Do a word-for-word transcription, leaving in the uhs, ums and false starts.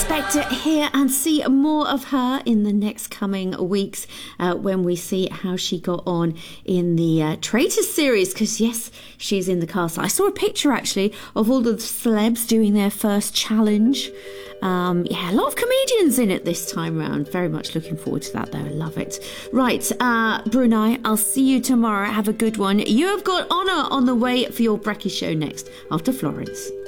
expect to hear and see more of her in the next coming weeks uh, when we see how she got on in the uh, Traitors series, because yes, she's in the cast. I saw a picture actually of all the celebs doing their first challenge. Um, yeah, a lot of comedians in it this time round. Very much looking forward to that though. I love it. Right, uh, Brunei, I'll see you tomorrow. Have a good one. You have got Honor on the way for your Brekkie show next after Florence.